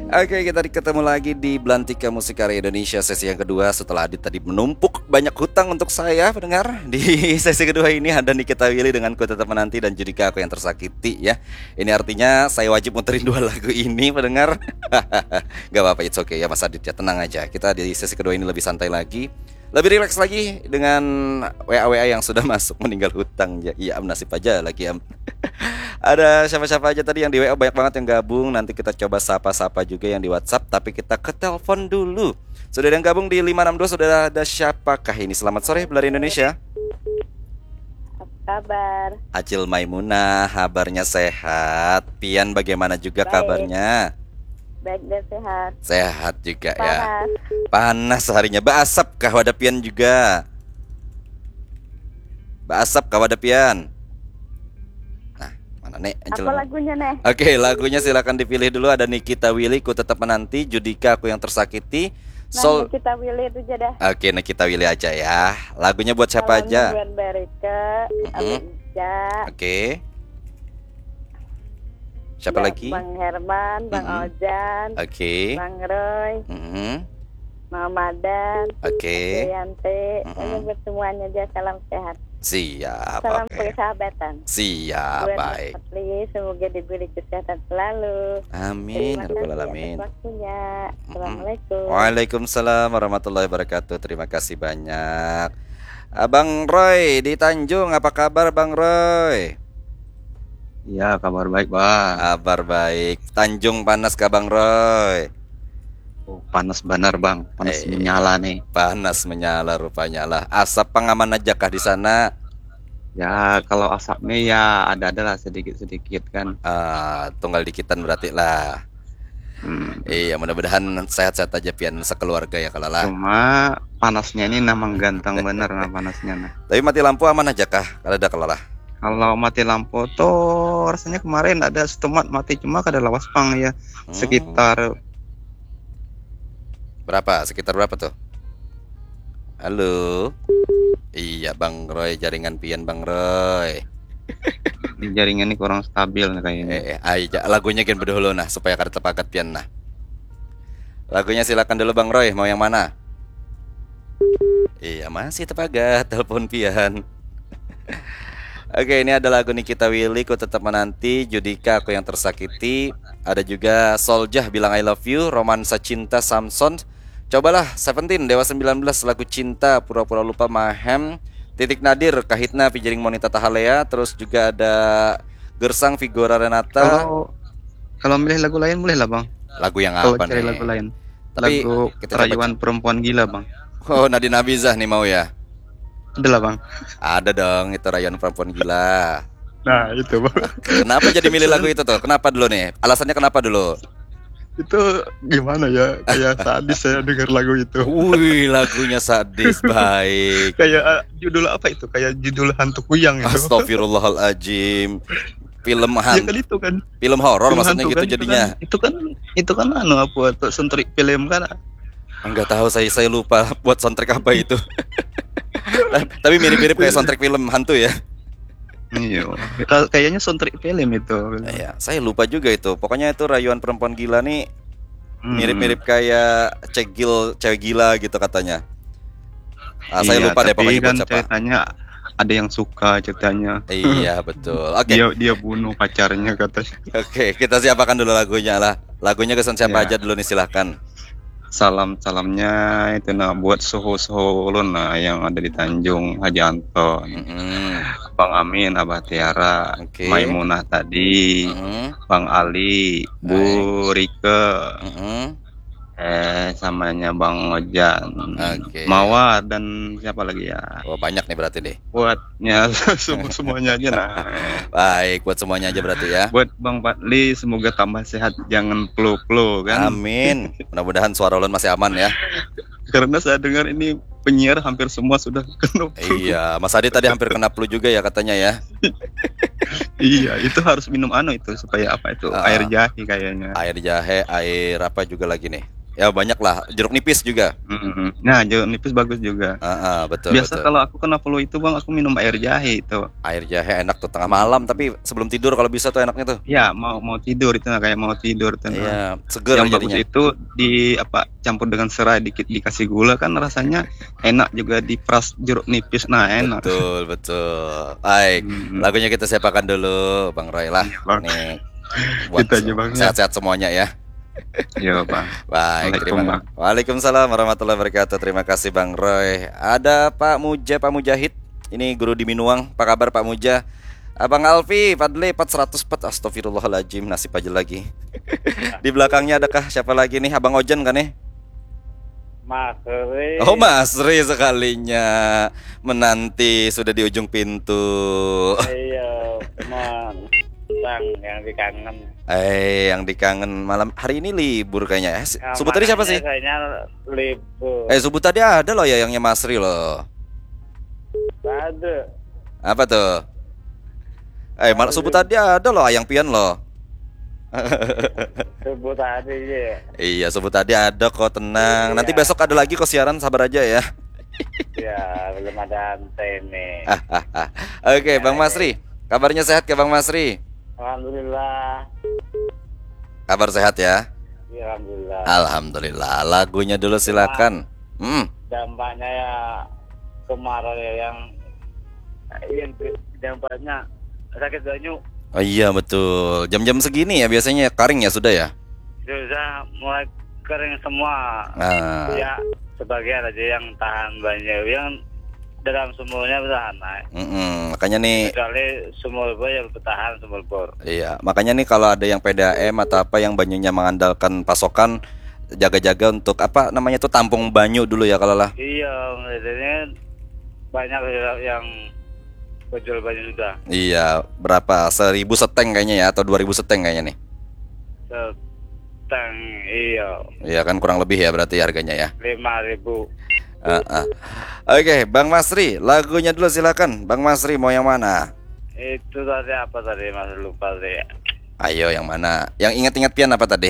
Oke, kita ketemu lagi di Belantika Musik Karya Indonesia sesi yang kedua. Setelah Adit tadi menumpuk banyak hutang untuk saya, pendengar. Di sesi kedua ini ada Nikita Willy dengan Ku Tetap Menanti dan Judika Aku Yang Tersakiti ya. Ini artinya saya wajib muterin dua lagu ini, pendengar. Gak apa-apa, it's okay ya Mas Adit ya, tenang aja. Kita di sesi kedua ini lebih santai lagi, lebih rileks lagi dengan WA-WA yang sudah masuk meninggal hutang ya. Iya, nasib aja lagi am. Ada siapa-siapa aja tadi yang di WA, banyak banget yang gabung. Nanti kita coba sapa-sapa juga yang di WhatsApp. Tapi kita ke telepon dulu. Sudah ada yang gabung di 562. Sudah ada siapakah ini? Selamat sore Belar Indonesia. Apa kabar? Acil Maimunah, kabarnya sehat. Pian bagaimana juga Baik. kabarnya? Baik dan sehat. Sehat juga ya. Panas. Panas harinya. Baasap kah wadah Pian juga? Baasap kah wadah Pian? Mana nih? Apa lagunya nih? Oke, lagunya silakan dipilih dulu. Ada Nikita Willy, Ku Tetap Menanti, Judika Aku Yang Tersakiti. Nah, kita pilih itu aja dah. Oke, Nikita Willy aja ya. Lagunya buat siapa aja? Buat Berika, Alija. Oke. Siapa Ya, lagi? Bang Herman, Bang Ojan, Oke. Bang Roy, Mamadan, Oke. Yanti. Ini buat semuanya aja, salam sehat. Siap. Salam Oke. persahabatan. Siap, Buat baik. Mas Fatli, semoga diberi kesehatan selalu. Amin. Terima Ya Rabbal kasih Alamin. atas waktunya. Assalamualaikum. Waalaikumsalam warahmatullahi wabarakatuh. Terima kasih banyak. Abang Roy di Tanjung, apa kabar Bang Roy? Iya, kabar baik, Bang. Kabar baik. Tanjung panas kah Bang Roy? Oh, panas benar, Bang. Panas menyala nih. Panas menyala rupanya lah. Asap pengaman aja kah di sana? Ya, kalau asapnya ya ada-ada lah sedikit-sedikit kan. Tunggal dikitan berarti lah. Iya, mudah-mudahan sehat-sehat aja pian sekeluarga ya kalau lah. Cuma panasnya ini namang ganteng bener nah panasnya nah. Tapi mati lampu aman aja kah? Kalau ada kalau lah. Kalau mati lampu tuh rasanya kemarin ada setemat mati cuma kada lawas pang ya. Sekitar berapa? Sekitar berapa tuh? Halo. Iya Bang Roy, jaringan pian Bang Roy. di jaringan ini kurang stabil nih kayaknya. Lagunya gen berdulu nah supaya kada tepakat pian nah. Lagunya silakan dulu Bang Roy, mau yang mana? Iya masih tepakat telepon pian. Oke, ini ada lagu Nikita Willy, Ku Tetap Menanti, Judika Aku Yang Tersakiti. Ada juga Soljah Bilang I Love You, Romansa Cinta Samson. Cobalah Seventeen Dewa 19 lagu Cinta, Pura-Pura Lupa Mahem, Titik Nadir Kahitna featuring Monita Tahalea. Terus juga ada Gersang Vigora Renata. Kalau milih lagu lain boleh lah Bang. Lagu yang kalau apa cari nih? lagu lain. Tapi lagu kita Rayuan Perempuan Gila Bang. Oh, Nadine Abizah nih mau ya? Ada lah Bang. Ada dong, itu Rayuan Perempuan Gila. Nah itu Bang. Kenapa jadi milih lagu itu tuh? Kenapa dulu nih? Alasannya kenapa dulu? Itu gimana ya, kayak sadis saya dengar lagu itu. Wih, lagunya sadis, baik. Kayak judul apa itu? Kayak judul hantu kuyang itu. Astagfirullahaladzim. Film Ya hantu, kan itu kan. film horor Film maksudnya hantu gitu kan, jadinya. Itu kan anu apa tuh sentrik film kan. Enggak tahu, saya lupa buat soundtrack apa itu. Tapi mirip-mirip kayak soundtrack film hantu ya. Iya. Kayaknya soundtrack film itu. Iya, saya lupa juga itu. Pokoknya itu Rayuan Perempuan Gila nih mirip-mirip kayak cewek gila gitu katanya. Saya lupa deh pokoknya kan buat siapa. Ceritanya ada yang suka ceritanya. Iya, betul. Oke. Dia bunuh pacarnya katanya. Oke, kita siapakan dulu lagunya lah. Lagunya kesan siapa Ya. aja dulu nih, silahkan. Salamnya itu nah buat suhu ulun nah yang ada di Tanjung Haji Anton. Bang Amin, Abah Tiara, Oke. Maimunah tadi, Bang Ali, Bu Rike, samanya Bang Ojan, Oke. Mawar dan siapa lagi ya? Oh, banyak nih berarti deh. Buatnya semuanya aja nah. Baik, buat semuanya aja berarti ya. Buat Bang Patli semoga tambah sehat, jangan flu kan. Amin. Mudah-mudahan suara ulun masih aman ya. Karena saya dengar ini penyiar hampir semua sudah kena flu. Iya, Mas Adi tadi hampir kena flu juga ya katanya ya. Iya, itu harus minum itu supaya apa itu? Air jahe kayaknya. Air jahe, air apa juga lagi nih? Ya banyak lah, jeruk nipis juga. Nah, jeruk nipis bagus juga. Betul Biasa betul. kalau aku kena flu itu bang, aku minum air jahe itu. Air jahe enak tuh tengah malam, tapi sebelum tidur kalau bisa tuh enaknya tuh. Ya mau tidur itu, nah, kayak mau tidur tuh. Nah. Iya, seger Yang bagus jadinya. itu campur dengan serai dikit, dikasih gula kan rasanya enak juga, diperas jeruk nipis. Nah, enak. Betul betul. Baik, lagunya kita siapakan dulu, Bang Roy lah. Iya, Bang. Nih buat Itu aja, Bang, ya. sehat-sehat semuanya ya. Iya bang. Baik, Waalaikumsalam, terima Bang. Waalaikumsalam warahmatullahi wabarakatuh. Terima kasih Bang Roy. Ada Pak Mujahid. Ini guru di Minuang. Apa kabar Pak Muja? Abang Alfi, Fadli 404. Astagfirullahaladzim, nasib aja lagi. Di belakangnya adakah siapa lagi nih? Abang Ojan kan nih? Mas Ri. Oh Mas Ri sekalinya menanti sudah di ujung pintu. Iya, teman. Yang dikangen. Yang dikangen malam hari ini libur kayaknya. Subuh tadi siapa sih? Kayaknya libur. Subuh tadi ada loh ya yangnya Mas Ri loh. Ada. Apa tuh? Malah subuh tadi ada loh Ayang Pian loh. Subuh tadi ya. Iya, subuh tadi ada kok, tenang. Nanti besok ada lagi kok siaran, sabar aja ya. Ya, belum ada antene. Oke, Bang Masri. Kabarnya sehat ke Bang Masri? Alhamdulillah. Kabar sehat ya? Ya, alhamdulillah. Alhamdulillah. Lagunya dulu silakan. Dampaknya ya kemarau ya, yang dampaknya sakit banyu. Oh iya betul. Jam-jam segini ya biasanya kering ya sudah ya? Sudah mulai kering semua. Ya, sebagian aja yang tahan banyu, yang dalam sumurnya bertahan naik. Makanya nih. Kecuali sumur bor yang bertahan sumur bor. Iya, makanya nih kalau ada yang PDAM atau apa yang banyunya mengandalkan pasokan, jaga-jaga untuk apa namanya tuh tampung banyu dulu ya kalau lah. Iya, ini banyak yang jual banyu sudah. Iya, berapa? 1.000 seteng kayaknya ya atau 2.000 seteng kayaknya nih. Seteng, iya. Iya kan kurang lebih ya berarti harganya ya. 5.000. Oke, Bang Masri, lagunya dulu silakan. Bang Masri mau yang mana? Itu tadi apa tadi, Mas, lupa deh. Ayo yang mana? Yang ingat-ingat pian apa tadi?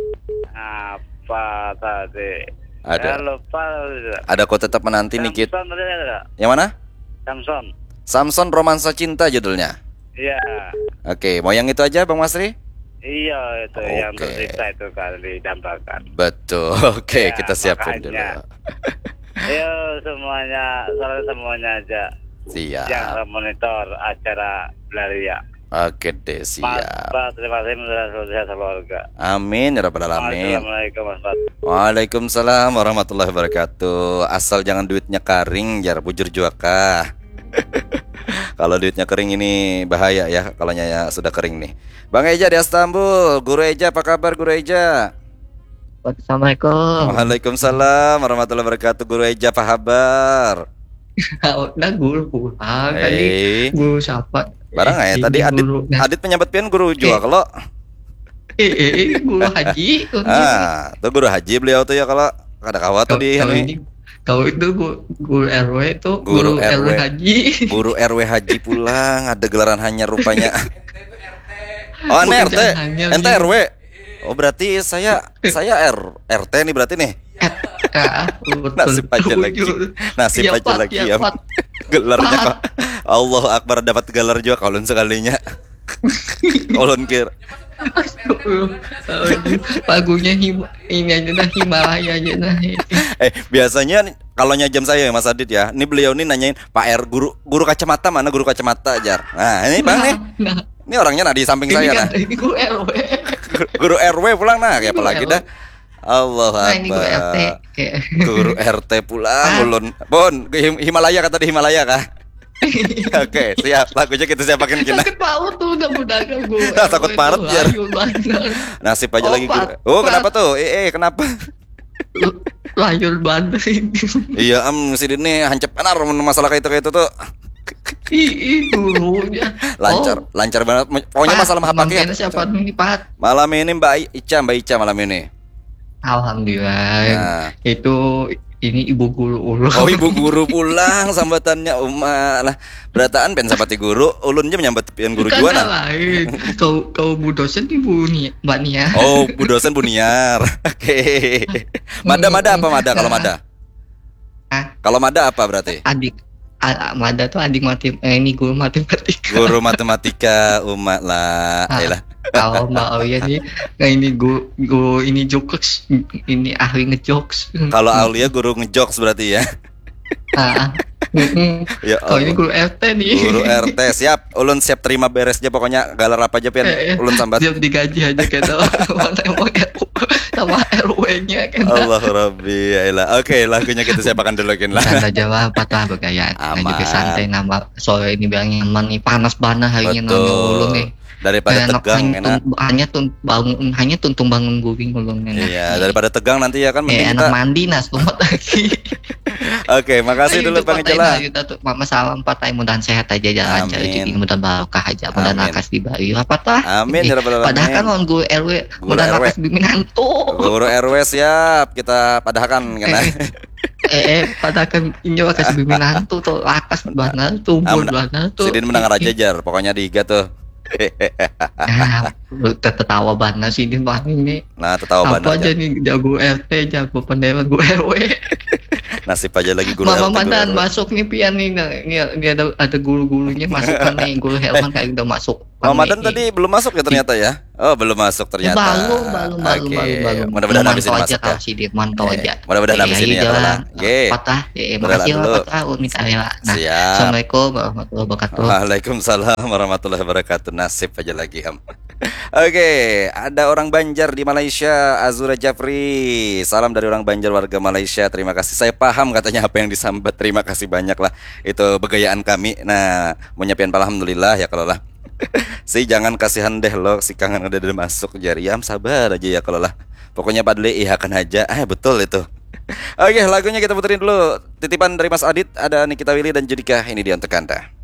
Apa tadi? Ada. Ya, lupa. Ada kok tetap menanti nih Kit. Samson tadi ada. Yang mana? Samson. Samson Romansa Cinta judulnya. Iya. Oke, mau yang itu aja Bang Masri? Iya, itu yang Oke. tercipta itu kan didampakkan. Betul. Oke, Ya, kita siapin makanya. dulu. Ayo semuanya, salah semuanya aja yang Siap. monitor acara Belaria. Oke deh, Mas siap. Pat, terima kasih mendengar keluarga. Amin ya rabbal alamin. Assalamualaikum Mas Pat. Waalaikumsalam warahmatullahi wabarakatuh. Asal jangan duitnya kering, jar bujur juaka. Kalau duitnya kering ini bahaya ya, kalau ya sudah kering nih. Bang Eja di Istanbul, Guru Eja apa kabar Guru Eja? Assalamualaikum. Waalaikumsalam warahmatullahi wabarakatuh. Guru Eja apa kabar? Udah guru pulang tadi. Guru siapa? Barang nggak ya? Tadi Adit, guru, Adit penyambat pian guru juga kalau. guru haji. Tuh guru haji beliau tuh ya kalau ada kawat tadi. Kalau itu guru RW itu Guru RW haji. Guru RW haji pulang, ada gelaran hanyar rupanya. Oh, ane RT. Ente RW. Oh, berarti saya RT nih berarti nih. Nasib aja lagi. Nasib aja lagi ya. Gelarnya kok. Allahu Akbar, dapat gelar juga kalun sekalinya. Kalun kir. Lagunya ini aja dah, Himalaya aja dah. Biasanya kalau jam saya Mas Adit ya. Ini beliau nih nanyain Pak R, guru kacamata mana, guru kacamata jar. Nah, ini Bang nih. Ini orangnya di samping saya kan, nah. Ini guru RW. Guru RW pulang nah, kayak apa lagi dah. Allah ini guru RT. Guru RT pulang ulun. Bon, Himalaya kata di Himalaya kah? Oke, siap. Lagunya kita siapakan kita. Takut paut tuh udah gue. Takut parut jar. Nasib aja lagi guru. Oh, kenapa tuh? Kenapa? Layul banget. Iya, si ini hancep benar masalah kayak itu tuh. Gurunya lancar banget. Pokoknya masalah mah pakai. Siapa nih Pak? Malam ini Mbak Ica malam ini. Alhamdulillah. Nah. Itu ini ibu guru ulun. Oh, ibu guru pulang sambatannya Uma lah. Berataan pen sabati guru, ulunnya menyambat pian guru Bukan juana. lain. Kau bu dosen ibu nih Mbak Nia. Oh, bu dosen Bu Niar. Oke. Mada apa mada kalau mada? Ah. Kalau mada apa berarti? Mada tuh adik ini guru matematika. Guru matematika Uma lah. Ayolah. Kalau Mbak Aulia nih, nah ini guru ini jokes, ini ahli ngejokes. Kalau Aulia guru ngejokes berarti ya. Ya Kalau ini guru RT nih. Guru RT siap, ulun siap terima beresnya pokoknya galar apa aja pian ulun sambat. Siap digaji aja kita sama RW-nya kan. Allah Rabbi, ayolah. Oke, lagunya kita siapakan dulu kan lah. Tanda Jawa patah bergaya. Nah, juga santai nama sore ini bilang nyaman nih, panas banget harinya namanya ulun nih. Daripada tegang enak. Hanya tuntung bangun guring ulun enak. Iya, daripada tegang nanti ya kan mending enak mandi nas tumpet lagi. Oke, makasih dulu Bang Ijela. Mama salam patai mudahan sehat aja jalan jadi mudah barokah aja mudahan akas di Bayu apa tah. Amin ya rabbal alamin. Padahal kan on guru RW mudahan akas biminantu. Guru RW siap kita padahkan kan. Padahal kan inyo akas biminantu tuh akas banal tumpul banal tuh. Sidin menang raja jar pokoknya di iga tuh. Tertawa banget sih di ini. Nah, tertawa banget. Apa aja nih jago RT, jago pendewan guru RW. Nasib aja lagi guru Mama RT. mantan masuk nih pian nih. Ini ada guru-gurunya masukkan nih guru Helman kayak udah masuk. Mama dan tadi belum masuk ya ternyata ya. Oh, belum masuk ternyata. Baru. Mudah-mudahan habis ini masuk ya. Si mantau aja. Mudah-mudahan habis ini ya kalau Oke. Patah. Makasih Patah minta rela. Nah, siap. Assalamualaikum warahmatullahi wabarakatuh. Waalaikumsalam warahmatullahi wabarakatuh. Nasib aja lagi Oke, ada orang Banjar di Malaysia, Azura Jafri. Salam dari orang Banjar warga Malaysia. Terima kasih. Saya paham katanya apa yang disambat. Terima kasih banyak lah. Itu begayaan kami. Nah, menyapian alhamdulillah ya kalau lah. Si jangan kasihan deh lo, si kangen udah masuk jariam sabar aja ya kalau lah. Pokoknya padle ihakan aja. Betul itu. Oke, lagunya kita puterin dulu. Titipan dari Mas Adit, ada Nikita Willy dan Judika. Ini dia untuk Anda.